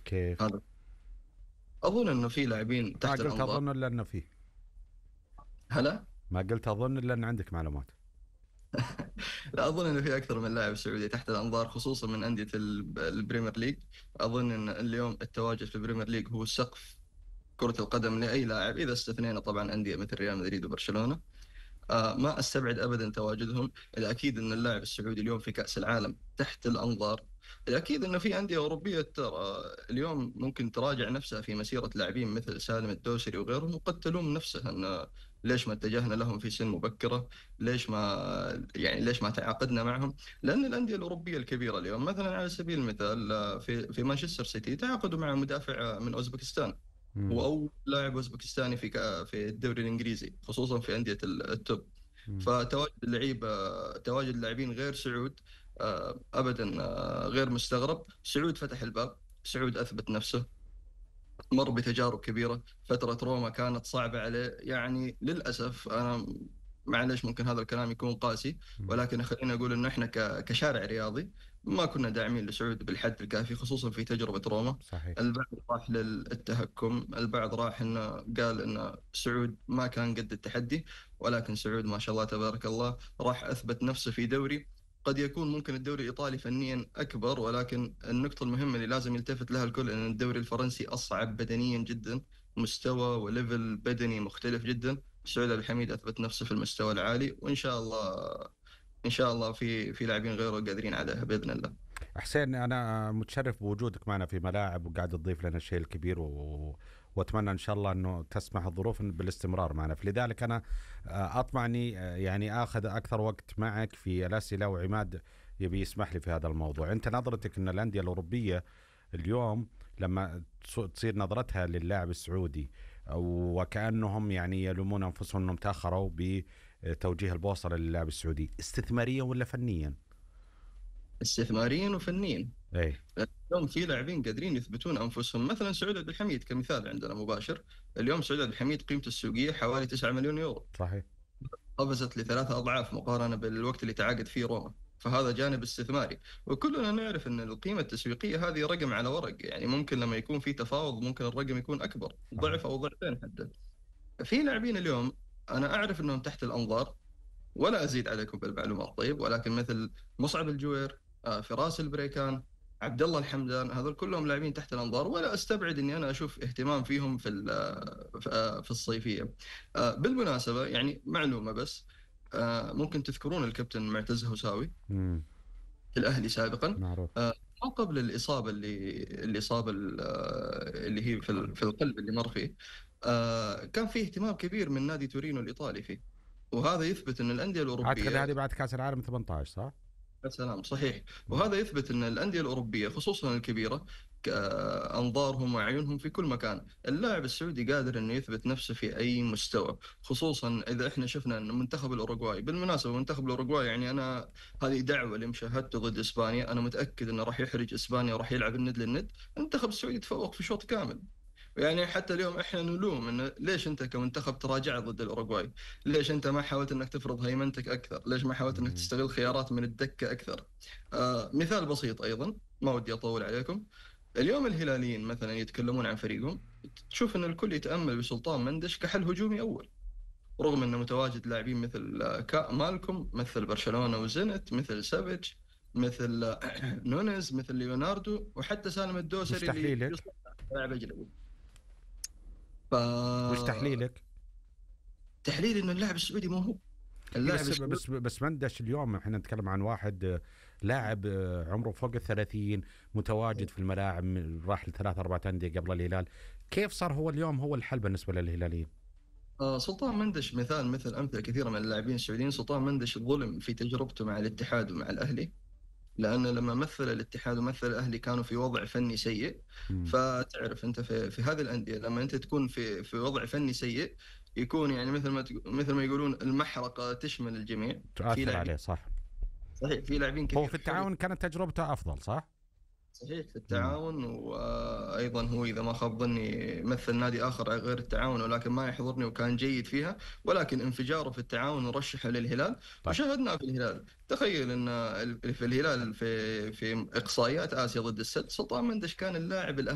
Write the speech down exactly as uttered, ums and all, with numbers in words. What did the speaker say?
كيف؟ هذا اظن انه في لاعبين ما تحت قلت الانظار. أظن إلا أنه فيه. هلا. ما قلت أظن إلا أن عندك معلومات. لا، اظن انه في اكثر من لاعب سعودي تحت الانظار، خصوصا من انديه ال- البريمير ليج. اظن ان اليوم التواجد في البريمير ليج هو سقف كرة القدم لأي لاعب، إذا استثنينا طبعا أندية مثل ريال مدريد وبرشلونة. آه ما استبعد ابدا تواجدهم. الاكيد ان اللاعب السعودي اليوم في كاس العالم تحت الانظار. الاكيد انه في انديه اوروبيه ترى اليوم ممكن تراجع نفسها في مسيره لاعبين مثل سالم الدوسري وغيرهم، وقد تلوم نفسها ان ليش ما اتجهنا لهم في سن مبكره، ليش ما يعني ليش ما تعاقدنا معهم. لان الانديه الاوروبيه الكبيره اليوم مثلا على سبيل المثال آه، في في مانشستر سيتي تعاقدوا مع مدافع آه، من اوزبكستان. هو مم. أول لاعب أوزبكستاني في كا- في الدوري الإنجليزي، خصوصا في أندية ال- التوب. مم. فتواجد اللعيبة تواجد لاعبين غير سعود آه، أبدا آه، غير مستغرب. سعود فتح الباب، سعود أثبت نفسه، مر بتجارب كبيرة. فترة روما كانت صعبة عليه، يعني للأسف أنا معلش ممكن هذا الكلام يكون قاسي، مم. ولكن خلينا أقول إنه إحنا ك- كشارع رياضي ما كنا داعمين لسعود بالحد الكافي، خصوصا في تجربة روما. صحيح. البعض راح للتهكم، البعض راح إنه قال إنه سعود ما كان قد التحدي، ولكن سعود ما شاء الله تبارك الله راح أثبت نفسه في دوري قد يكون ممكن الدوري الإيطالي فنيا أكبر، ولكن النقطة المهمة اللي لازم يلتفت لها الكل أن الدوري الفرنسي أصعب بدنيا جدا، مستوى وليفل بدني مختلف جدا. سعود عبد الحميد أثبت نفسه في المستوى العالي، وإن شاء الله إن شاء الله في في لاعبين غيره قادرين عليها بإذن الله. حسين، أنا متشرف بوجودك معنا في ملاعب وقاعد تضيف لنا الشيء الكبير و... وأتمنى إن شاء الله أنه تسمح الظروف بالاستمرار معنا، فلذلك أنا آه، أطمع أني آه، يعني آخذ أكثر وقت معك في الأسئلة، وعماد يبي يسمح لي في هذا الموضوع. أنت نظرتك أن الأندية الأوروبية اليوم لما تص- تصير نظرتها للاعب السعودي، وكأنهم يعني يلومون أنفسهم أنهم تأخروا بتوجيه البوصلة للاعب السعودي، استثماريا ولا فنيا؟ استثماريين وفنيين. ايه. اليوم في لاعبين قادرين يثبتون انفسهم، مثلا سعود عبد الحميد كمثال عندنا مباشر. اليوم سعود عبد الحميد قيمته السوقيه حوالي تسعة مليون يورو، صحيح. قفزت لثلاثة أضعاف مقارنة بالوقت اللي تعاقد فيه روما. فهذا جانب استثماري، وكلنا نعرف أن القيمة التسويقية هذه رقم على ورق، يعني ممكن لما يكون في تفاوض ممكن الرقم يكون أكبر، صحيح. ضعف أو ضعفين حتى. في لاعبين اليوم أنا أعرف أنهم تحت الأنظار، ولا أزيد عليكم بالمعلومات طيب، ولكن مثل مصعب الجوير، آه، فراس البريكان، عبد الله الحمدان، هذول كلهم لاعبين تحت الانظار، ولا استبعد اني انا اشوف اهتمام فيهم في ال- في آه، في الصيفيه. آه، بالمناسبه يعني معلومه بس، آه، ممكن تذكرون الكابتن معتز هوساوي امم. في الاهلي سابقا. معروف. آه، ما قبل الاصابه اللي الاصابه ال- آه، اللي هي في ال- في القلب اللي مر فيه، آه، كان في اهتمام كبير من نادي تورينو الايطالي فيه. وهذا يثبت ان الانديه اعتقد الاوروبيه. هذه بعد كاس العالم ثمانية عشر، صح؟ يا سلام صحيح. مم. وهذا يثبت ان الانديه الاوروبيه خصوصا الكبيره ك- انظارهم واعينهم في كل مكان. اللاعب السعودي قادر انه يثبت نفسه في اي مستوى، خصوصا اذا احنا شفنا ان منتخب الاوروغواي، بالمناسبه منتخب الاوروغواي يعني انا هذه دعوه لمشاهدته ضد اسبانيا، انا متاكد انه راح يحرج اسبانيا وراح يلعب الند للند. المنتخب السعودي تفوق في شوط كامل. يعني حتى اليوم احنا نلوم انه ليش انت كمنتخب تراجعت ضد الاوروغواي؟ ليش انت ما حاولت انك تفرض هيمنتك اكثر؟ ليش ما حاولت انك مم. تستغل خيارات من الدكه اكثر؟ آه مثال بسيط ايضا، ما ودي اطول عليكم. اليوم الهلاليين مثلا يتكلمون عن فريقهم، تشوف ان الكل يتامل بسلطان مندش كحل هجومي اول، رغم انه متواجد لاعبين مثل آه، كا مالكم، مثل برشلونه وزنت، مثل سافيتش، مثل آه، نونيز، مثل ليوناردو، وحتى سالم وش الدوسري اللي تحليلك؟ يصنع لاعب اجنبي. وش فتحليل تحليلك؟ انه اللاعب السعودي موهوب. اي، اللاعب بس السعودي بس بس مندش اليوم احنا نتكلم عن واحد آه، لاعب آه، عمره فوق الثلاثين، متواجد في الملاعب، م- راح لثلاث اربع انديه قبل الهلال. كيف صار هو اليوم هو الحل بالنسبه للهلاليين؟ آه، سلطان مندش مثال مثل امثله كثيره من اللاعبين السعوديين. سلطان مندش ظلم في تجربته مع الاتحاد ومع الاهلي، لأنه لما مثل الاتحاد ومثل الأهلي كانوا في وضع فني سيء. مم. فتعرف أنت في, في هذه الأندية لما أنت تكون في في وضع فني سيء، يكون يعني مثل ما تق- مثل ما يقولون المحرقة تشمل الجميع. في تؤثر لاعبين، عليه، صح. صحيح في لاعبين هو كثير في حول. التعاون كانت تجربته افضل، صح؟ صحيح في مم. التعاون، وأيضا هو إذا ما خاب ظني مثل نادي آخر غير التعاون، ولكن ما يحضرني، وكان جيد فيها. ولكن انفجاره في التعاون ورشحه للهلال، طيب. وشاهدناه في الهلال. تخيل أن ال- في الهلال في في إقصائيات آسيا ضد السد، سلطان مندش كان اللاعب الأهم